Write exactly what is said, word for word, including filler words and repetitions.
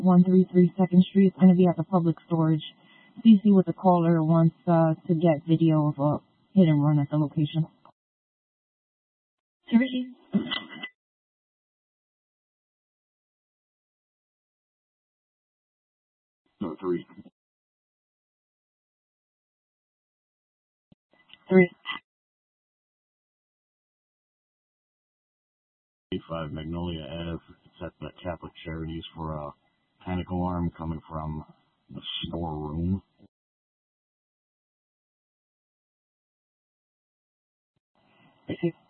one three three Second Street. It's going to be at the public storage. C C with the caller wants uh, to get video of a hit and run at the location. Seriously? No, three. Three. five Magnolia Ave. It's at the Catholic Charities for a panic alarm coming from the storeroom. I see.